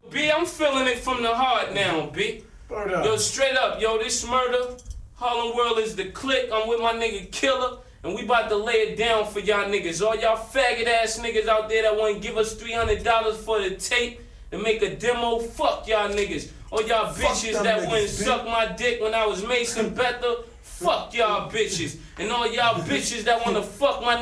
B, I'm feeling it from the heart now, B. Yo, straight up, yo, this murder, Harlem World is the clique. I'm with my nigga Killer, and we about to lay it down for y'all niggas. All y'all faggot ass niggas out there that want to give us $300 for the tape and make a demo, fuck y'all niggas. All y'all bitches that went and suck my dick when I was Mason Betha, fuck y'all bitches. And all y'all bitches that want to fuck my